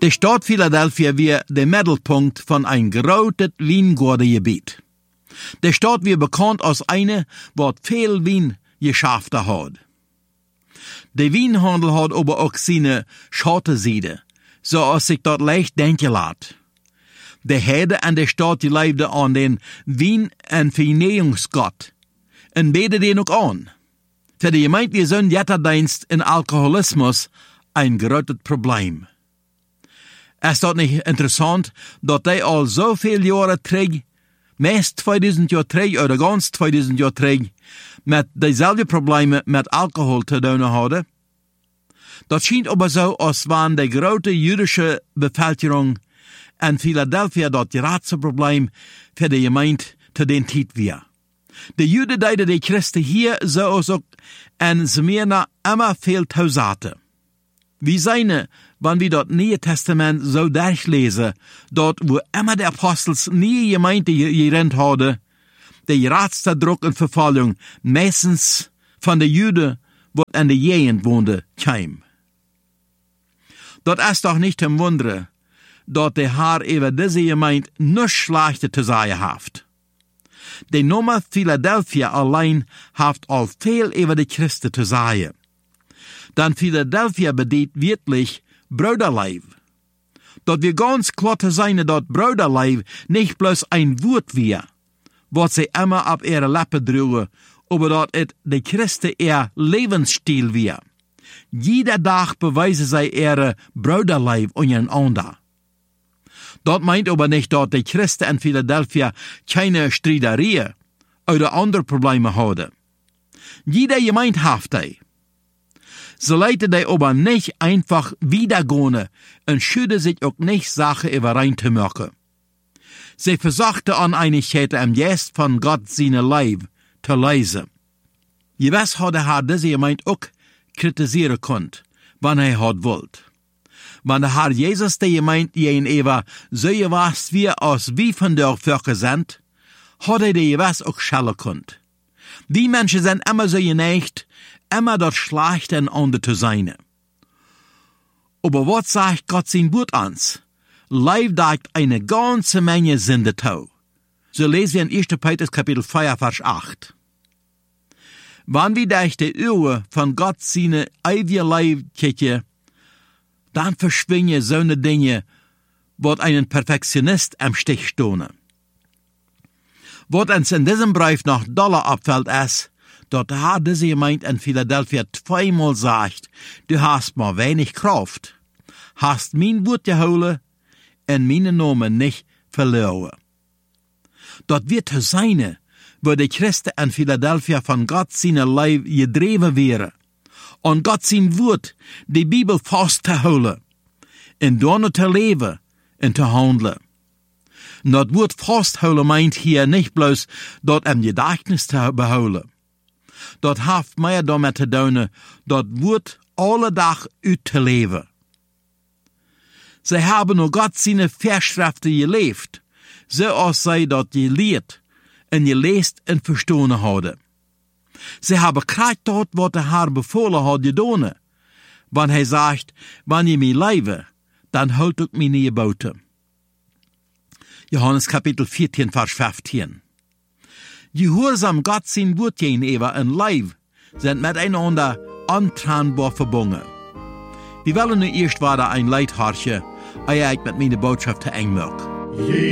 Die Stadt Philadelphia wird der Mittelpunkt von ein großes Weingartengebiet. Die Stadt wird bekannt als eine, wo viel Wein geschafft hat. Der Weinhandel hat aber auch seine Schattenseite, so als sich dort leicht denken lässt. Die Herde an der Stadt die leibte an den Wein- und Vernährungsgott und bete den auch an. Für die Gemeinde ist ein Jetterdienst in Alkoholismus ein großes Problem. Es ist doch nicht interessant, dass die all so viele Jahre trägt, meist 2000 Jahre trägt oder ganz 2000 Jahre trägt, mit dieselben Probleme mit Alkohol zu tun haben. Das scheint aber so, als wenn die große jüdische Bevölkerung in Philadelphia das große Problem für die Gemeinde zu den Zeit war. Die Juden deuten die Christen hier so als auch in Smyrna immer viel Tausate. Wie seine, wenn wir das Neue Testament so durchlesen, dort wo immer die Apostels nie Gemeinde gerannt haben, der größte Druck und Verfolgung meistens von den Juden, wo in der Gegend wohnte, kam. Dort ist doch nicht im Wunder, dass der Herr über diese Gemeinde nur Schlechte zu sagen hat. Die Nummer Philadelphia allein hat all viel über die Christen zu sagen. Dann Philadelphia bedeutet wirklich Bruderleib. Dort wir ganz klar zu sein, dass Bruderleib nicht bloß ein Wort wir, was sie immer auf ihre Lippen drücken, aber dass es die Christen ihr Lebensstil wir. Jeder Tag beweisen sie ihre Bruderleib untereinander. Das meint aber nicht, dass die Christen in Philadelphia keine Streiterie oder andere Probleme haben. Jeder Gemeinde hat die. Sie leiten die aber nicht einfach wiedergehen und schütten sich auch nicht Sachen überein zu machen. Sie versuchten an Einigkeit im Geist von Gott seine Leib zu lesen. Gewiss hat der Herr diese Gemeinde auch kritisieren können, wenn er hat wollt. Wenn der Herr Jesus die Gemeinde gegenüber so gewas wie als wie von der Völker sind, hat er die gewiss auch schellen können. Die Menschen sind immer so geneigt, immer das Schlechte in anderen zu sein. Aber was sagt Gott sein Wort ans? Leib dagt eine ganze Menge Sünde zu. So lesen wir in 1. Petrus Kapitel 4, Vers 8. Wenn wir durch die Uhr von Gott seine ewige Leib kicken, dann verschwinden so eine Dinge, was einen Perfektionist am Stich stehen. Was uns in diesem Brief noch doller abfällt, ist, dass der Herr diese Gemeinde in Philadelphia zweimal sagt, du hast mal wenig Kraft, hast mein Wort geholt und meinen Namen nicht verloren. Dort wird zu sein, wo die Christen in Philadelphia von Gott seine Leib gedreven wären, und Gott sein Wort, die Bibel festzuhalten, und dann zu leben und zu handeln. Und das Wort festhalten meint hier nicht bloß, dort im Gedächtnis zu behalten. Dort hat mehr damit zu tun, das Wort alle Tag auszuleben. Sie haben nur Gott seine Vorschriften gelebt, so als sie das gelehrt und gelesen und verstanden haben. Sie haben gerade dort, was der Herr befohlen hat, getan. Wenn er sagt, wenn ihr mir lebe, dann holt euch meine Gebote. Johannes Kapitel 14, Vers 15. Gehorsam Gott sein Wort gegenüber und Leib sind miteinander untrennbar verbunden. Wir wollen nun erst weiter ein Leid horchen, ehe ich mit meiner Botschaft zu eng mag.